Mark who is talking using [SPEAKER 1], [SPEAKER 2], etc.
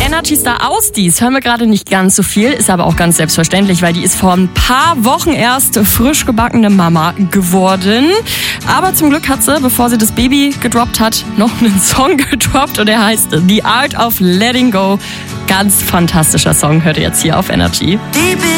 [SPEAKER 1] Energy Star Ausdies hören wir gerade nicht ganz so viel, ist aber auch ganz selbstverständlich, weil die ist vor ein paar Wochen erst frisch gebackene Mama geworden. Aber zum Glück hat sie, bevor sie das Baby gedroppt hat, noch einen Song gedroppt und der heißt The Art of Letting Go. Ganz fantastischer Song, hört ihr jetzt hier auf Energy.